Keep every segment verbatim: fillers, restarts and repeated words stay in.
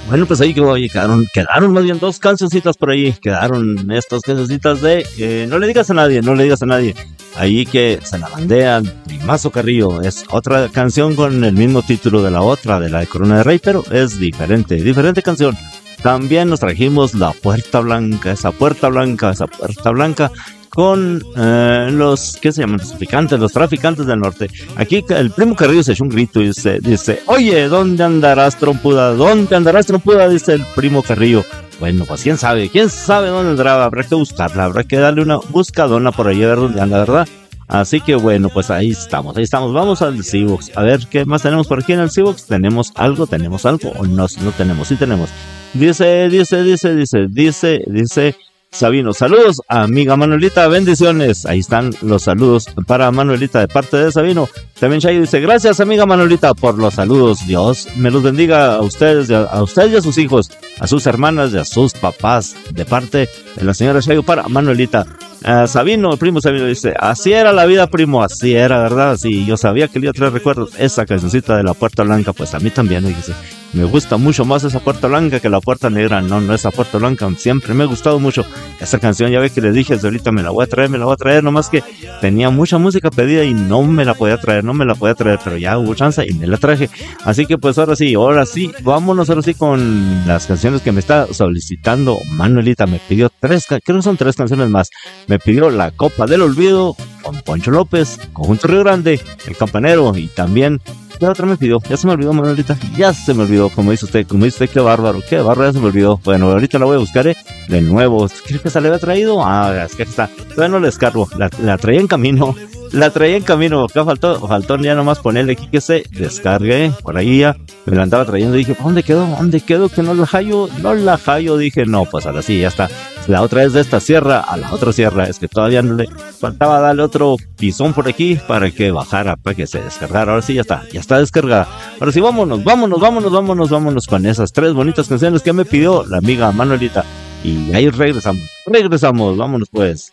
Bueno, pues ahí quedó, oye, quedaron, quedaron más bien dos cancioncitas por ahí. Quedaron estas cancioncitas de eh, No le digas a nadie, no le digas a nadie. Ahí que se la bandean, Primazo Carrillo. Es otra canción con el mismo título de la otra, de la de Corona de Rey, pero es diferente, diferente canción. También nos trajimos La Puerta Blanca, esa Puerta Blanca, esa Puerta Blanca. Con eh, los, ¿qué se llaman? Los traficantes, los traficantes del norte. Aquí el Primo Carrillo se echó un grito y dice, dice, oye, ¿dónde andarás, trompuda? ¿Dónde andarás, trompuda? Dice el Primo Carrillo. Bueno, pues quién sabe, quién sabe dónde andará, habrá que buscarla, habrá que darle una buscadona por ahí a ver dónde anda, ¿verdad? Así que bueno, pues ahí estamos, ahí estamos, vamos al C-Box, a ver qué más tenemos por aquí en el C-Box. ¿Tenemos algo? ¿Tenemos algo? ¿O no? No tenemos, sí tenemos. Dice, dice, dice, dice, dice, dice... Sabino, saludos amiga Manuelita, bendiciones. Ahí están los saludos para Manuelita de parte de Sabino. También Chayo dice, gracias amiga Manuelita por los saludos. Dios me los bendiga a ustedes, a ustedes y a sus hijos, a sus hermanas y a sus papás, de parte de la señora Chayo para Manuelita. Uh, Sabino, el Primo Sabino dice, así era la vida, primo, así era, ¿verdad? Sí, yo sabía que le iba a traer recuerdos. Esa cancioncita de La Puerta Blanca, pues a mí también, dice, me gusta mucho más esa Puerta Blanca que La Puerta Negra. No, no, esa Puerta Blanca siempre me ha gustado mucho. Esa canción, ya ve que les dije, desde ahorita me la voy a traer, me la voy a traer, nomás que tenía mucha música pedida y no me la podía traer, no me la podía traer, pero ya hubo chance y me la traje. Así que pues ahora sí, ahora sí, vámonos ahora sí con las canciones que me está solicitando Manuelita. Me pidió tres, creo que son tres canciones más. Me pidió La Copa del Olvido con Poncho López, Conjunto Río Grande, El Campanero, y también, ¿qué otra me pidió? Ya se me olvidó, Manuelita, ya se me olvidó, como dice usted, como dice usted, qué bárbaro, qué bárbaro, ya se me olvidó. Bueno, ahorita la voy a buscar, ¿eh? De nuevo. ¿Crees que se le había traído? Ah, es que está, todavía no la descargo, la, la traía en camino, la traía en camino, acá faltó, faltó ya nomás ponerle aquí que se descargue, por ahí ya me la andaba trayendo y dije, ¿dónde quedó? ¿Dónde quedó? Que no la hallo, no la hallo, dije, no, pues ahora sí, ya está. La otra es de esta sierra a la otra sierra, es que todavía no le faltaba darle otro pisón por aquí para que bajara, para que se descargara. Ahora sí ya está, ya está descargada. Ahora sí, vámonos, vámonos, vámonos, vámonos, vámonos con esas tres bonitas canciones que me pidió la amiga Manuelita. Y ahí regresamos, regresamos, vámonos pues.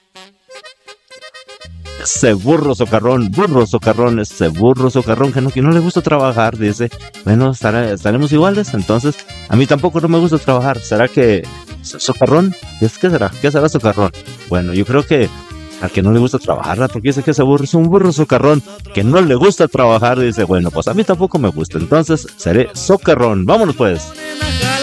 Ese burro socarrón, burro socarrón, ese burro socarrón que no, que no le gusta trabajar, dice. Bueno, ¿estará, estaremos iguales, entonces a mí tampoco no me gusta trabajar. ¿Será que socarrón? ¿Qué es que será? ¿Qué será socarrón? Bueno, yo creo que al que no le gusta trabajar, porque dice que ese burro es un burro socarrón que no le gusta trabajar, dice, bueno, pues a mí tampoco me gusta, entonces seré socarrón. Vámonos pues.